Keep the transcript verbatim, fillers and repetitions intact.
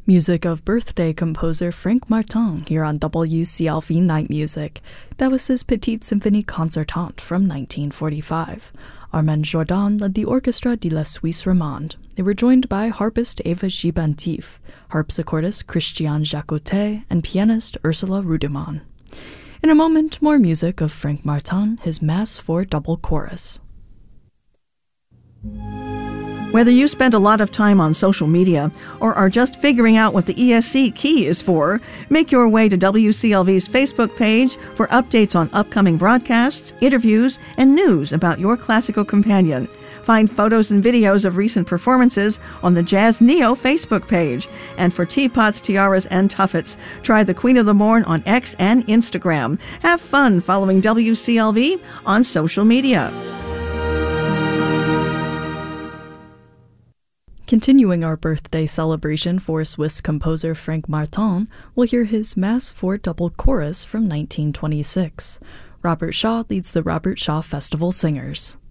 Music of birthday composer Frank Martin here on W C L V Night Music. That was his Petite Symphonie Concertante from nineteen forty-five. Armand Jordan led the Orchestra de la Suisse Romande. They were joined by harpist Eva Gibantif, harpsichordist Christian Jacotet, and pianist Ursula Rudemann. In a moment, more music of Frank Martin, his Mass for Double Chorus. Whether you spend a lot of time on social media or are just figuring out what the E S C key is for, make your way to W C L V's Facebook page for updates on upcoming broadcasts, interviews, and news about your classical companion. Find photos and videos of recent performances on the Jazz Neo Facebook page. And for teapots, tiaras, and tuffets, try the Queen of the Morn on X and Instagram. Have fun following W C L V on social media. Continuing our birthday celebration for Swiss composer Frank Martin, we'll hear his Mass for Double Chorus from nineteen twenty-six. Robert Shaw leads the Robert Shaw Festival Singers.